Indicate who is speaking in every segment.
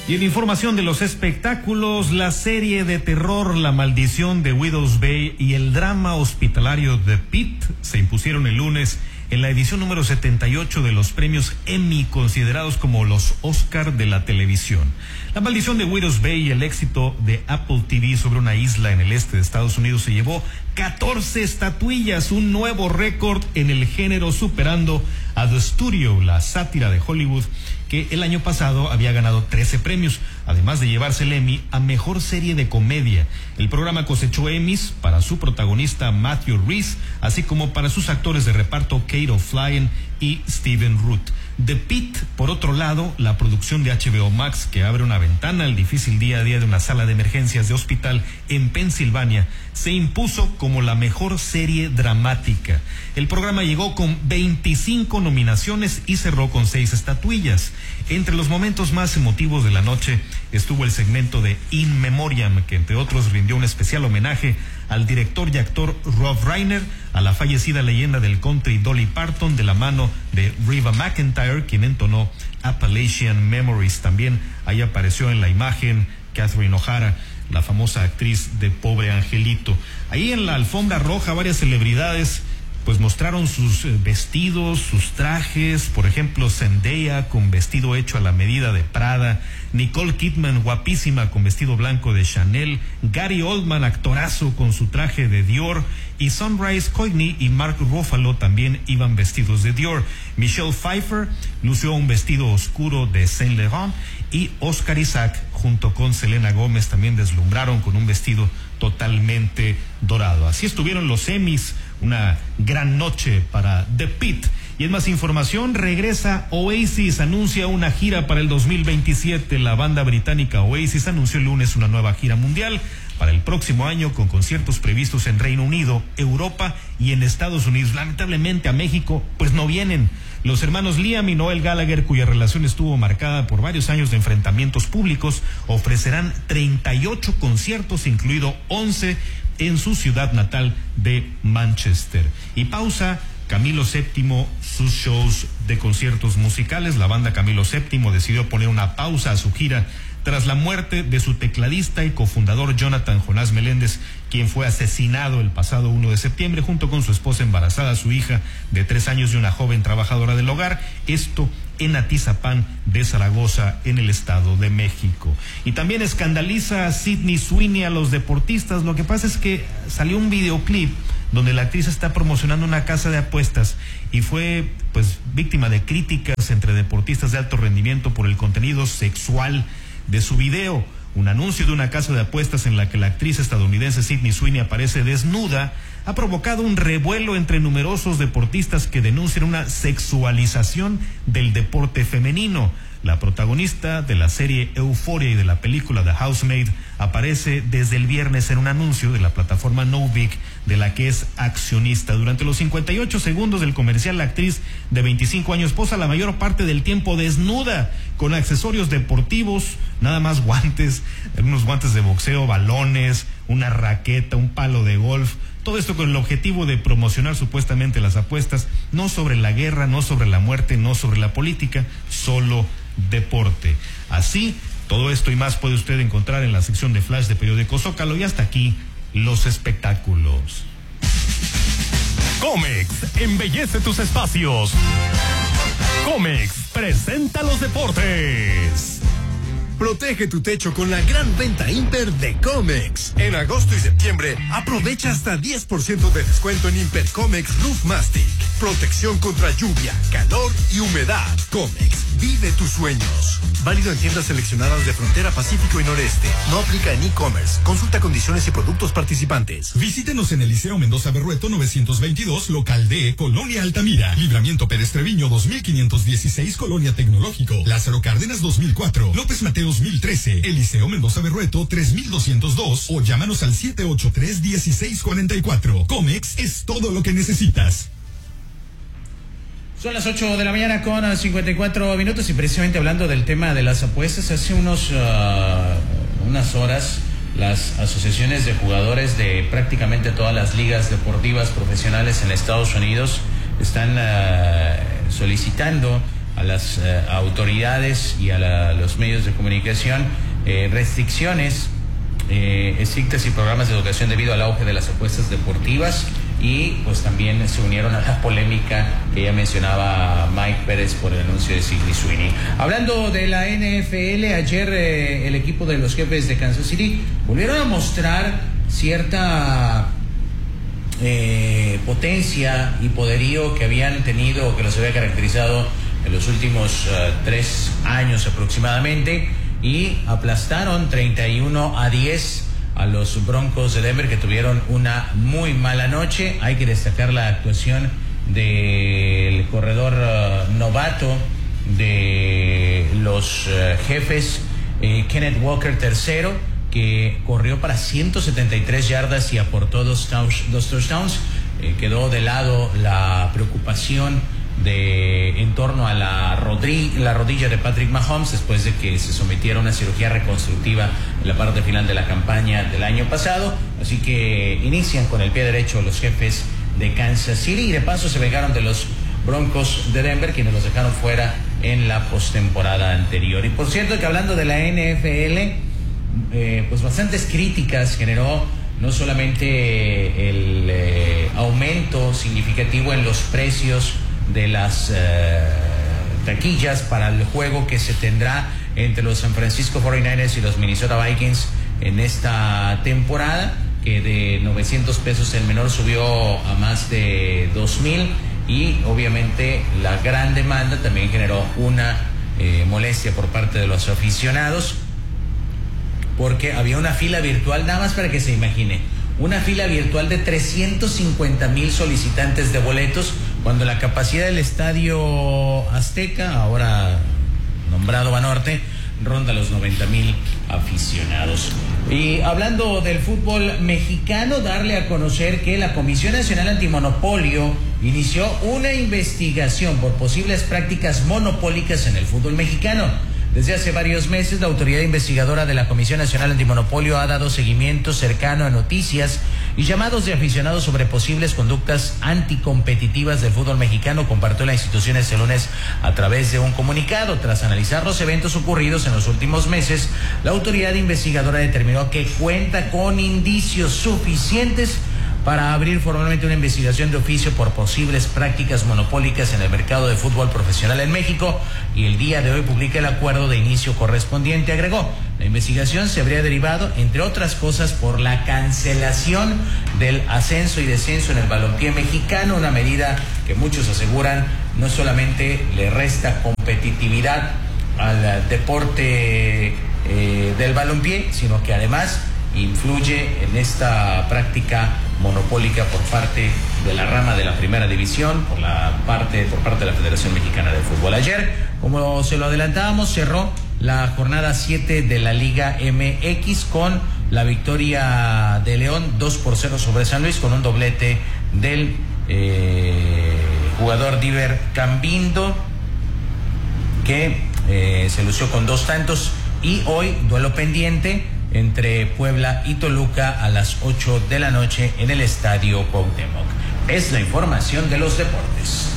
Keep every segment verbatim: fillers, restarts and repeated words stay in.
Speaker 1: Y en información de los espectáculos, la serie de terror La Maldición de Widows Bay y el drama hospitalario The Pit se impusieron el lunes en la edición número setenta y ocho de los premios Emmy, considerados como los Oscar de la televisión. La Maldición de Widows Bay y el éxito de Apple T V sobre una isla en el este de Estados Unidos se llevó catorce estatuillas, un nuevo récord en el género, superando a The Studio, la sátira de Hollywood, que el año pasado había ganado trece premios, además de llevarse el Emmy a Mejor Serie de Comedia. El programa cosechó Emmys para su protagonista Matthew Rhys, así como para sus actores de reparto Kate O'Flynn y Stephen Root. The Pit, por otro lado, la producción de H B O Max, que abre una ventana al difícil día a día de una sala de emergencias de hospital en Pensilvania, se impuso como la mejor serie dramática. El programa llegó con veinticinco nominaciones y cerró con seis estatuillas. Entre los momentos más emotivos de la noche estuvo el segmento de In Memoriam, que entre otros rindió un especial homenaje al director y actor Rob Reiner, a la fallecida leyenda del country Dolly Parton, de la mano de Reba McEntire, quien entonó Appalachian Memories. También ahí apareció en la imagen Catherine O'Hara, la famosa actriz de Pobre Angelito. Ahí en la alfombra roja varias celebridades pues mostraron sus vestidos, sus trajes. Por ejemplo, Zendaya con vestido hecho a la medida de Prada, Nicole Kidman guapísima con vestido blanco de Chanel, Gary Oldman actorazo con su traje de Dior, y Sunrise Coigny y Mark Ruffalo también iban vestidos de Dior. Michelle Pfeiffer lució un vestido oscuro de Saint Laurent, y Oscar Isaac junto con Selena Gómez también deslumbraron con un vestido totalmente dorado. Así estuvieron los Emmys, una gran noche para The Pit. Y en más información, regresa Oasis, anuncia una gira para el dos mil veintisiete. La banda británica Oasis anunció el lunes una nueva gira mundial para el próximo año, con conciertos previstos en Reino Unido, Europa y en Estados Unidos. Lamentablemente a México pues no vienen. Los hermanos Liam y Noel Gallagher, cuya relación estuvo marcada por varios años de enfrentamientos públicos, ofrecerán treinta y ocho conciertos, incluido once en su ciudad natal de Manchester. Y pausa Camilo séptimo sus shows de conciertos musicales. La banda Camilo séptimo decidió poner una pausa a su gira tras la muerte de su tecladista y cofundador Jonathan Jonás Meléndez, quien fue asesinado el pasado uno de septiembre junto con su esposa embarazada, su hija de tres años y una joven trabajadora del hogar. Esto en Atizapán de Zaragoza, en el Estado de México. Y también escandaliza a Sydney Sweeney a los deportistas. Lo que pasa es que salió un videoclip donde la actriz está promocionando una casa de apuestas y fue pues víctima de críticas entre deportistas de alto rendimiento por el contenido sexual de su video. Un anuncio de una casa de apuestas en la que la actriz estadounidense Sydney Sweeney aparece desnuda ha provocado un revuelo entre numerosos deportistas que denuncian una sexualización del deporte femenino. La protagonista de la serie Euphoria y de la película The Housemaid aparece desde el viernes en un anuncio de la plataforma Novik, de la que es accionista. Durante los cincuenta y ocho segundos del comercial, la actriz de veinticinco años posa la mayor parte del tiempo desnuda, con accesorios deportivos, nada más guantes, unos guantes de boxeo, balones, una raqueta, un palo de golf. Todo esto con el objetivo de promocionar supuestamente las apuestas, no sobre la guerra, no sobre la muerte, no sobre la política, solo deporte. Así, todo esto y más puede usted encontrar en la sección de Flash de Periódico Zócalo. Y hasta aquí, los espectáculos.
Speaker 2: Comex embellece tus espacios. Comex presenta los deportes.
Speaker 3: Protege tu techo con la gran venta Imper de Comex. En agosto y septiembre, aprovecha hasta diez por ciento de descuento en Imper Comex Roof Mastic. Protección contra lluvia, calor y humedad. Comex, vive tus sueños. Válido en tiendas seleccionadas de Frontera Pacífico y Noreste. No aplica en e-commerce. Consulta condiciones y productos participantes.
Speaker 4: Visítenos en el Liceo Mendoza Berrueto novecientos veintidós, local D, Colonia Altamira. Libramiento Pérez Treviño dos mil quinientos dieciséis, Colonia Tecnológico. Lázaro Cárdenas dos mil cuatro. López Mateo dos mil trece, Eliseo Mendoza Berrueto tres mil doscientos dos, o llámanos al siete ocho tres, uno seis cuatro cuatro. Comex es todo lo que necesitas.
Speaker 5: Son las ocho de la mañana con cincuenta y cuatro minutos, y precisamente hablando del tema de las apuestas, hace unos uh, unas horas las asociaciones de jugadores de prácticamente todas las ligas deportivas profesionales en Estados Unidos están uh, solicitando a las eh, autoridades y a la, los medios de comunicación eh, restricciones eh, estrictas y programas de educación debido al auge de las apuestas deportivas, y pues también se unieron a la polémica que ya mencionaba Mike Pérez por el anuncio de Sidney Sweeney. Hablando de la N F L, ayer eh, el equipo de los Jefes de Kansas City volvieron a mostrar cierta eh, potencia y poderío que habían tenido, que los había caracterizado en los últimos uh, tres años aproximadamente, y aplastaron treinta y uno a diez a los Broncos de Denver, que tuvieron una muy mala noche. Hay que destacar la actuación del corredor uh, novato de los uh, Jefes, eh, Kenneth Walker tercero, que corrió para ciento setenta y tres yardas y aportó dos, dos touchdowns. Eh, quedó de lado la preocupación de en torno a la, rodri, la rodilla de Patrick Mahomes, después de que se sometiera a una cirugía reconstructiva en la parte final de la campaña del año pasado. Así que inician con el pie derecho los Jefes de Kansas City, y de paso se vengaron de los Broncos de Denver, quienes los dejaron fuera en la postemporada anterior. Y por cierto, que hablando de la N F L, eh, pues bastantes críticas generó no solamente el eh, aumento significativo en los precios de las eh, taquillas para el juego que se tendrá entre los San Francisco cuarenta y nueve ers y los Minnesota Vikings en esta temporada, que de novecientos pesos el menor subió a más de dos mil, y obviamente la gran demanda también generó una eh, molestia por parte de los aficionados, porque había una fila virtual, nada más para que se imagine, una fila virtual de trescientos cincuenta mil solicitantes de boletos, cuando la capacidad del Estadio Azteca, ahora nombrado Banorte, ronda los noventa mil aficionados. Y hablando del fútbol mexicano, darle a conocer que la Comisión Nacional Antimonopolio inició una investigación por posibles prácticas monopólicas en el fútbol mexicano. Desde hace varios meses, la autoridad investigadora de la Comisión Nacional Antimonopolio ha dado seguimiento cercano a noticias y llamados de aficionados sobre posibles conductas anticompetitivas del fútbol mexicano, compartió la institución este lunes a través de un comunicado. Tras analizar los eventos ocurridos en los últimos meses, la autoridad investigadora determinó que cuenta con indicios suficientes para abrir formalmente una investigación de oficio por posibles prácticas monopólicas en el mercado de fútbol profesional en México, y el día de hoy publica el acuerdo de inicio correspondiente. Agregó, la investigación se habría derivado, entre otras cosas, por la cancelación del ascenso y descenso en el balompié mexicano, una medida que muchos aseguran no solamente le resta competitividad al deporte eh, del balompié, sino que además influye en esta práctica monopólica por parte de la rama de la primera división, por la parte por parte de la Federación Mexicana de Fútbol. Ayer, como se lo adelantábamos, cerró la jornada siete de la Liga M X con la victoria de León dos por cero sobre San Luis, con un doblete del eh, jugador Diver Cambindo, que eh, se lució con dos tantos. Y hoy, duelo pendiente entre Puebla y Toluca a las ocho de la noche en el Estadio Cuauhtémoc. Es la información de los deportes.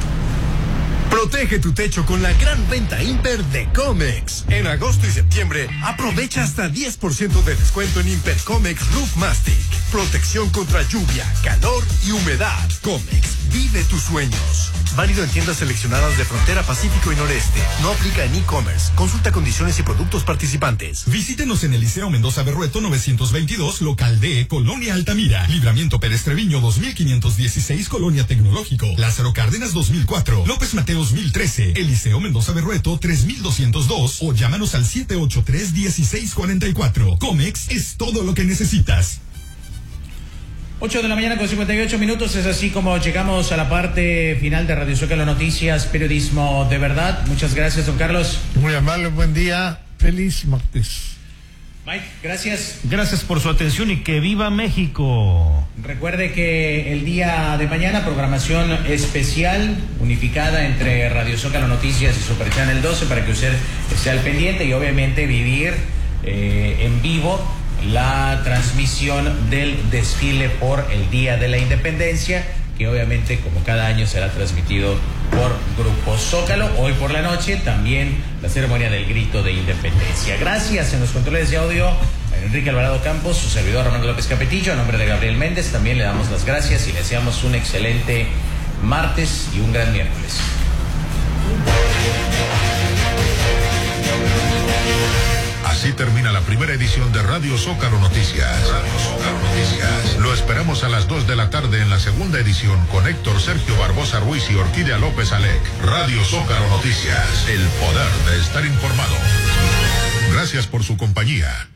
Speaker 3: Protege tu techo con la gran venta Imper de Comex. En agosto y septiembre, aprovecha hasta diez por ciento de descuento en Imper Comex Roof Mastic. Protección contra lluvia, calor y humedad. Comex, vive tus sueños. Válido en tiendas seleccionadas de Frontera Pacífico y Noreste. No aplica en e-commerce. Consulta condiciones y productos participantes.
Speaker 4: Visítenos en el Liceo Mendoza Berrueto novecientos veintidós, local D, Colonia Altamira. Libramiento Pérez Treviño dos mil quinientos dieciséis, Colonia Tecnológico. Lázaro Cárdenas dos mil cuatro. López Mateos mil trece. Eliseo Mendoza Berrueto tres mil doscientos dos. O llámanos al siete ocho tres, uno seis cuatro cuatro. Comex es todo lo que necesitas.
Speaker 5: ocho de la mañana con cincuenta y ocho minutos, es así como llegamos a la parte final de Radio Zócalo Noticias, periodismo de verdad. Muchas gracias, don Carlos.
Speaker 6: Muy amable, buen día, feliz martes.
Speaker 5: Mike, gracias.
Speaker 1: Gracias por su atención y que viva México.
Speaker 5: Recuerde que el día de mañana, programación especial unificada entre Radio Zócalo Noticias y Super Channel doce, para que usted esté al pendiente y obviamente vivir eh, en vivo la transmisión del desfile por el Día de la Independencia, que obviamente como cada año será transmitido por Grupo Zócalo. Hoy por la noche también la ceremonia del grito de independencia. Gracias en los controles de audio a Enrique Alvarado Campos, su servidor Armando López Capetillo, a nombre de Gabriel Méndez también le damos las gracias y le deseamos un excelente martes y un gran miércoles.
Speaker 7: Así termina la primera edición de Radio Zócalo Noticias. Radio Zócalo Noticias. Lo esperamos a las dos de la tarde en la segunda edición con Héctor Sergio Barbosa Ruiz y Orquídea López Alec. Radio Zócalo Noticias. El poder de estar informado. Gracias por su compañía.